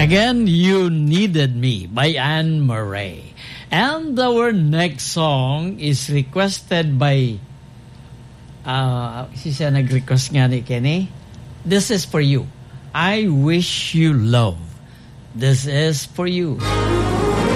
Again, You Needed Me by Anne Murray. And our next song is requested by siya nag-request nga ni Kenny. This is for you. I Wish You Love. This is for you.